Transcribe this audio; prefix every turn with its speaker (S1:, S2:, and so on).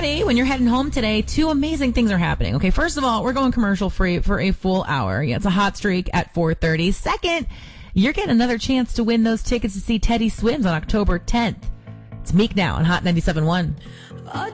S1: ready, when you're heading home today, two amazing things are happening. Okay, first of all, we're going commercial free for a full hour. Yeah, it's a hot streak at 4:30. Second, you're getting another chance to win those tickets to see Teddy Swims on October 10th. It's Meek now on Hot 97.1.